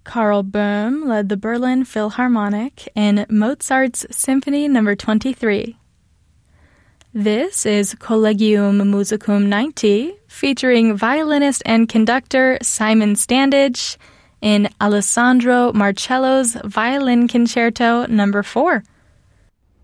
Karl Böhm led the Berlin Philharmonic in Mozart's Symphony No. 23. This is Collegium Musicum 90, featuring violinist and conductor Simon Standage in Alessandro Marcello's Violin Concerto No. 4.